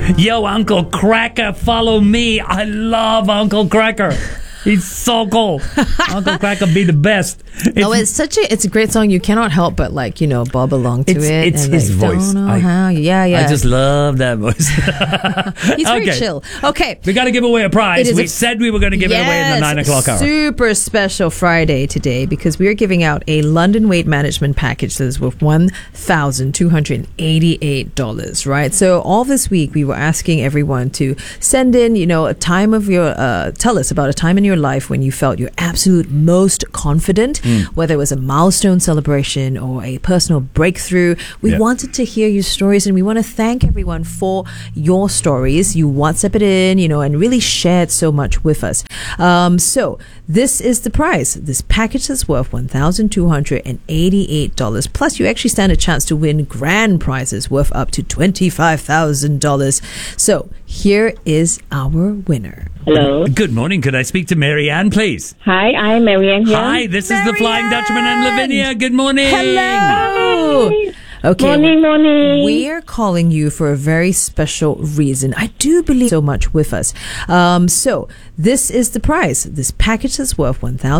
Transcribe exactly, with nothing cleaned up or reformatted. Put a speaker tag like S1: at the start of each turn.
S1: Yo, Uncle Cracker, follow me. I love Uncle Cracker. He's so cool. Uncle Cracker be the best. It's,
S2: oh, it's such a it's a great song. You cannot help but like you know bob along to
S1: it's,
S2: it.
S1: It's
S2: and
S1: his
S2: like,
S1: voice.
S2: Don't know
S1: I,
S2: how. Yeah, yeah.
S1: I just love that voice.
S2: He's very
S1: Okay.
S2: chill. Okay.
S1: We got to give away a prize.
S2: It is
S1: We
S2: a-
S1: said we were going to give
S2: yes,
S1: it away in the nine o'clock hour.
S2: Super special Friday today because we are giving out a London weight management package that is worth one thousand two hundred eighty-eight dollars, right? So all this week we were asking everyone to send in, you know, a time of your, uh, tell us about a time in your life when you felt your absolute most confident,
S1: Mm.
S2: whether it was a milestone celebration or a personal breakthrough. We
S1: Yeah.
S2: wanted to hear your stories and we want to thank everyone for your stories. You WhatsApp it in, you know, and really shared so much with us. Um, so this is the prize. This package is worth one thousand two hundred eighty-eight dollars. Plus, you actually stand a chance to win grand prizes worth up to twenty-five thousand dollars. So here is our winner.
S3: Hello.
S1: Good morning. Could I speak to Marianne, please?
S3: Hi, I'm Marianne here.
S1: Hi, this is the Flying Dutchman and Lavinia. Good morning.
S2: Hello.
S3: Hi.
S2: Okay.
S3: Morning, morning.
S2: We're calling you for a very special reason. I do believe so much with us. Um, so this is the prize. This package is worth one thousand.